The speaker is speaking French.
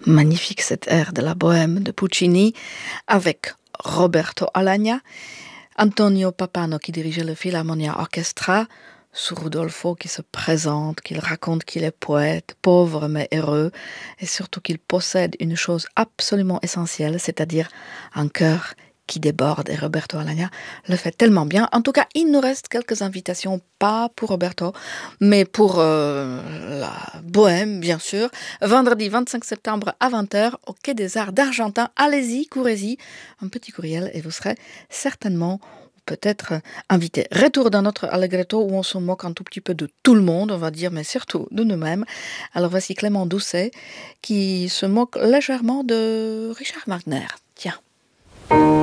Magnifique cette air de la bohème de Puccini avec Roberto Alagna, Antonio Papano qui dirigeait le Philharmonia Orchestra, sous Rudolfo qui se présente, qu'il raconte qu'il est poète, pauvre mais heureux, et surtout qu'il possède une chose absolument essentielle, c'est-à-dire un cœur qui déborde. Et Roberto Alagna le fait tellement bien. En tout cas, il nous reste quelques invitations, pas pour Roberto, mais pour la Bohème, bien sûr. Vendredi 25 septembre à 20h au Quai des Arts d'Argentin. Allez-y, courez-y. Un petit courriel et vous serez certainement peut-être invité. Retour dans notre Allegretto où on se moque un tout petit peu de tout le monde, on va dire, mais surtout de nous-mêmes. Alors voici Clément Doucet qui se moque légèrement de Richard Wagner. Tiens.